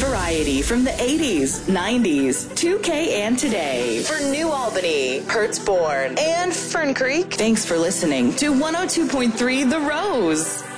variety from the 80s, 90s, 2K, and today. For New Albany, Hertzborn, and Fern Creek, thanks for listening to 102.3 The Rose.